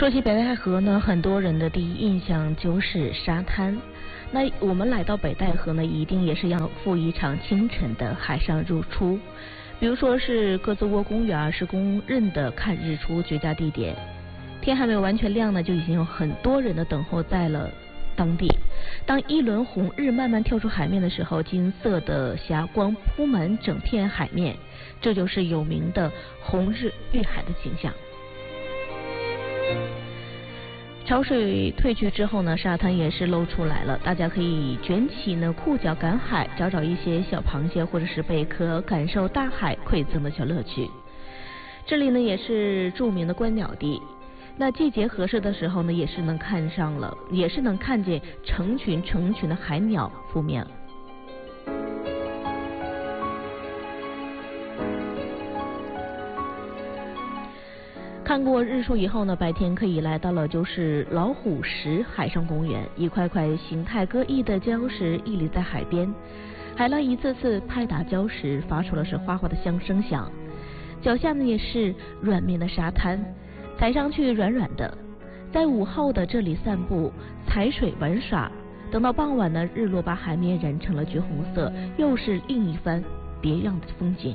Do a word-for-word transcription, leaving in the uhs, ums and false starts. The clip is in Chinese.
说起北戴河呢，很多人的第一印象就是沙滩。那我们来到北戴河呢，一定也是要赴一场清晨的海上日出。比如说是鸽子窝公园，是公认的看日出绝佳地点。天还没有完全亮呢，就已经有很多人的等候在了当地。当一轮红日慢慢跳出海面的时候，金色的霞光铺满整片海面，这就是有名的红日遇海的景象。潮水退去之后呢，沙滩也是露出来了，大家可以卷起呢裤脚赶海，找找一些小螃蟹或者是贝壳，感受大海馈赠的小乐趣。这里呢也是著名的观鸟地，那季节合适的时候呢，也是能看上了，也是能看见成群成群的海鸟扑面。看过日出以后呢，白天可以来到了就是老虎石海上公园，一块块形态各异的礁石屹立在海边，海浪一次次拍打礁石，发出了是哗哗的响声响。脚下呢也是软绵的沙滩，踩上去软软的，在午后的这里散步、踩水玩耍，等到傍晚呢，日落把海面染成了橘红色，又是另一番别样的风景。